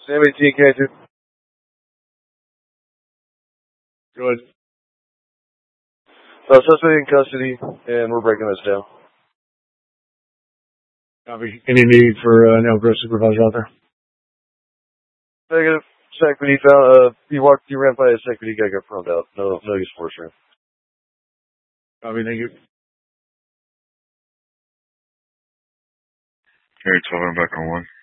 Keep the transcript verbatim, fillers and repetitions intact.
Sam eighteen, K two. Go ahead. Uh, suspect in custody, and we're breaking this down. Copy. Any need for an Elk Grove supervisor out there? Negative. Security found, uh, you walked, you ran by a security guy, got thrown out. No, no use force room. Copy, thank you. Carry twelve, I'm back on one.